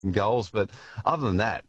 goals. But other than that,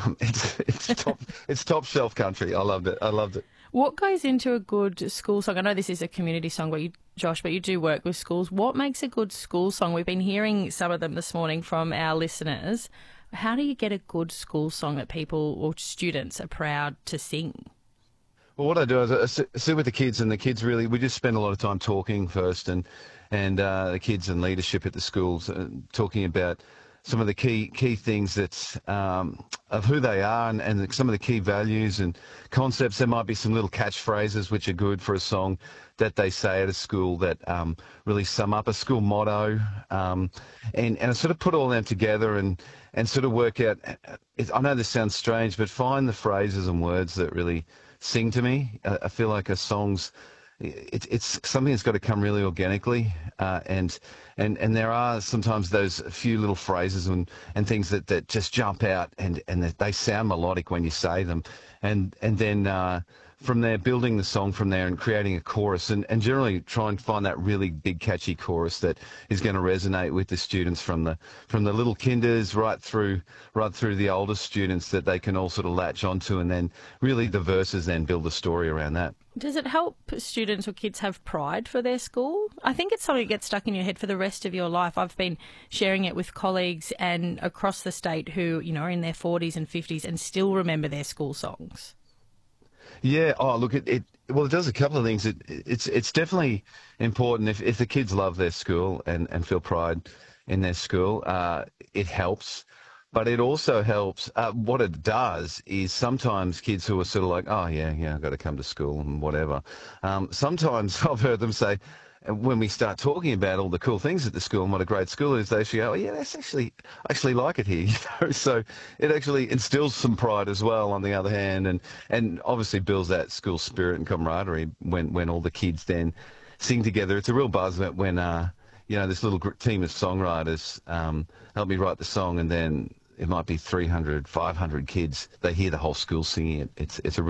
it's top shelf country. I loved it. I loved it. What goes into a good school song? I know this is a community song, Josh, but you do work with schools. What makes a good school song? We've been hearing some of them this morning from our listeners. How do you get a good school song that people or students are proud to sing? Well, what I do is I sit with the kids, and the kids we just spend a lot of time talking first, and the kids and leadership at the schools talking about some of the key things that of who they are, and some of the key values and concepts. There might be some little catchphrases which are good for a song that they say at a school that really sum up a school motto, and I sort of put all them together and sort of work out. I know this sounds strange, but find the phrases and words that really sing to me. I feel like a song's it's something that's got to come really organically, and there are sometimes those few little phrases and things that just jump out, and they sound melodic when you say them, and then from there building the song from there and creating a chorus, and generally try and find that really big catchy chorus that is going to resonate with the students from the little kinders right through the older students, that they can all sort of latch onto, and then really the verses then build the story around that. Does it help students or kids have pride for their school? I think it's something that gets stuck in your head for the rest of your life. I've been sharing it with colleagues and across the state who, are in their 40s and 50s and still remember their school songs. Yeah. Oh, look, it does a couple of things. It's definitely important if the kids love their school and feel pride in their school. It helps. But it also helps. What it does is sometimes kids who are sort of like, oh, yeah, I've got to come to school and whatever. Sometimes I've heard them say, when we start talking about all the cool things at the school and what a great school is, they actually go, oh, yeah, I actually like it here. So it actually instills some pride as well, on the other hand, and obviously builds that school spirit and camaraderie when all the kids then sing together. It's a real buzz when this little team of songwriters help me write the song, and then it might be 300, 500 kids. They hear the whole school singing it. It's a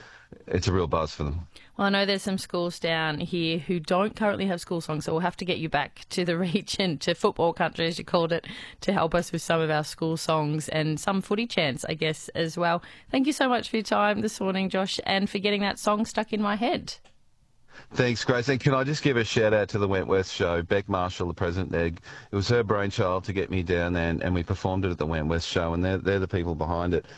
real buzz for them. Well, I know there's some schools down here who don't currently have school songs, so we'll have to get you back to the region, to football country, as you called it, to help us with some of our school songs and some footy chants, I guess, as well. Thank you so much for your time this morning, Josh, and for getting that song stuck in my head. Thanks, Grace. And can I just give a shout out to the Wentworth show? Beck Marshall, the president there, it was her brainchild to get me down there, and we performed it at the Wentworth show, and they're the people behind it.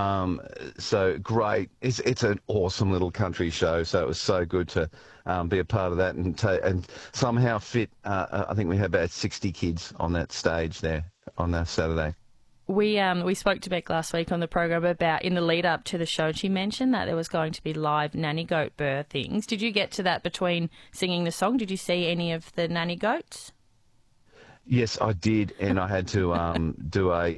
So great. It's an awesome little country show, so it was so good to be a part of that and somehow fit, I think we had about 60 kids on that stage there on that Saturday. We spoke to Beck last week on the program about in the lead up to the show, and she mentioned that there was going to be live nanny goat birthings. Did you get to that between singing the song? Did you see any of the nanny goats? Yes, I did, and I had to do a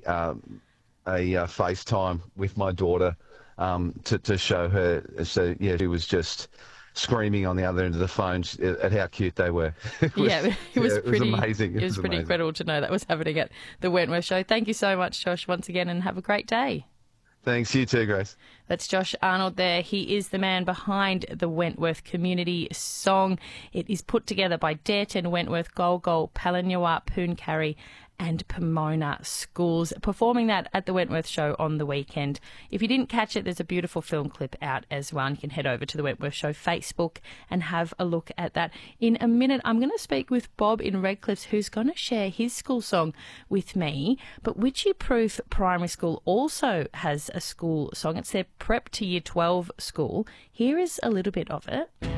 FaceTime with my daughter to show her. So yeah, she was just screaming on the other end of the phone at how cute they were. It was amazing. It was pretty incredible to know that was happening at the Wentworth show. Thank you so much, Josh, once again, and have a great day. Thanks, you too, Grace. That's Josh Arnold there. He is the man behind the Wentworth community song. It is put together by Dareton, Wentworth, Golgol, Palanua, Pooncarry and Pomona schools, performing that at the Wentworth show on the weekend. If you didn't catch it, there's a beautiful film clip out as well. You can head over to the Wentworth show Facebook and have a look at that. In a minute, I'm going to speak with Bob in Redcliffe, who's going to share his school song with me. But Wycheproof Primary School also has a school song. It's their Prep to Year 12 school. Here is a little bit of it.